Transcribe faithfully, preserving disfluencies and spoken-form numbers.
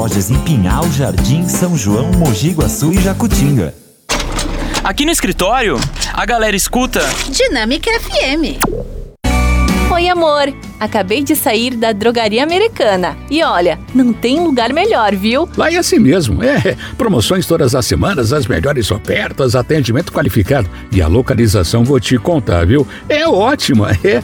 Lojas em Pinhal, Jardim, São João, Mogi Guaçu e Jacutinga. Aqui no escritório, a galera escuta Dinâmica F M. Oi, amor. Acabei de sair da Drogaria Americana. E olha, não tem lugar melhor, viu? Lá é assim mesmo. É, promoções todas as semanas, as melhores ofertas, atendimento qualificado. E a localização vou te contar, viu? É ótima, é.